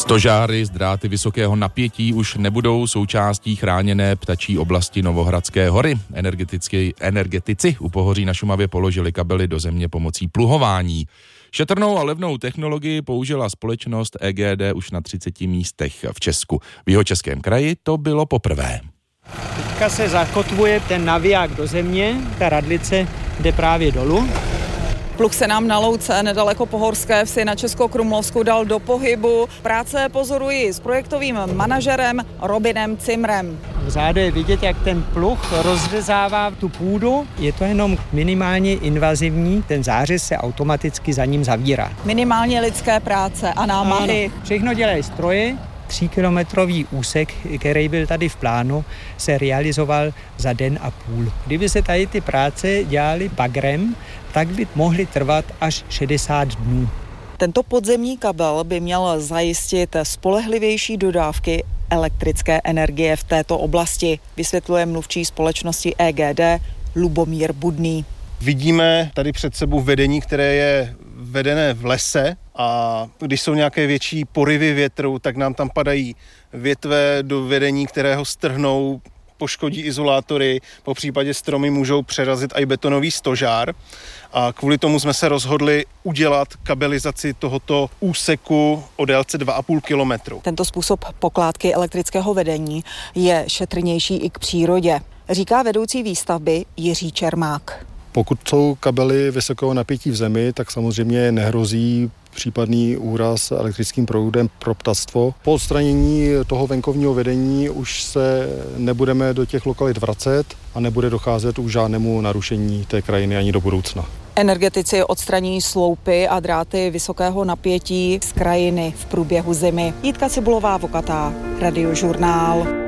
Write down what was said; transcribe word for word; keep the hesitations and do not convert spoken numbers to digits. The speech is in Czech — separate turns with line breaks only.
Stožáry z dráty vysokého napětí už nebudou součástí chráněné ptačí oblasti Novohradské hory. Energeticky, energetici u Pohoří na Šumavě položili kabely do země pomocí pluhování. Šetrnou a levnou technologii použila společnost E G D už na třiceti místech v Česku. V Jihočeském kraji to bylo poprvé.
Teďka se zakotvuje ten naviják do země, ta radlice jde právě dolů.
Pluh se nám na louce nedaleko Pohorské vsi na Českokrumlovsku dal do pohybu. Práce pozoruji s projektovým manažerem Robinem Cimrem.
Vzadu je vidět, jak ten pluh rozřezává tu půdu. Je to jenom minimálně invazivní, ten zářez se automaticky za ním zavírá.
Minimálně lidské práce a námahy.
Ano, všechno dělají stroje. Tříkilometrový úsek, který byl tady v plánu, se realizoval za den a půl. Kdyby se tady ty práce dělaly bagrem, tak by mohly trvat až šedesát dnů.
Tento podzemní kabel by měl zajistit spolehlivější dodávky elektrické energie v této oblasti, vysvětluje mluvčí společnosti E G D Lubomír Budný.
Vidíme tady před sebou vedení, které je vedené v lese, a když jsou nějaké větší poryvy větru, tak nám tam padají větve do vedení, které ho strhnou, poškodí izolátory, po případě stromy můžou přerazit i betonový stožár. A kvůli tomu jsme se rozhodli udělat kabelizaci tohoto úseku o délce dva a půl kilometru.
Tento způsob pokládky elektrického vedení je šetrnější i k přírodě, říká vedoucí výstavby Jiří Čermák.
Pokud jsou kabely vysokého napětí v zemi, tak samozřejmě nehrozí případný úraz elektrickým proudem pro ptactvo. Po odstranění toho venkovního vedení už se nebudeme do těch lokalit vracet a nebude docházet už žádnému narušení té krajiny ani do budoucna.
Energetici odstraní sloupy a dráty vysokého napětí z krajiny v průběhu zimy. Jitka Cibulová, Vokatá, Radiožurnál.